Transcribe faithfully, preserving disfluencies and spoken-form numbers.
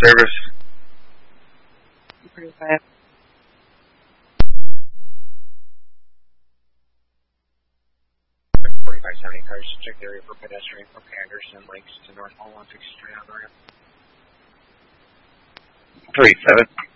service. forty-five. forty-five seventy cars, check the area for pedestrian from Anderson Lakes to North Hall on sixty-three on the ramp. three seven.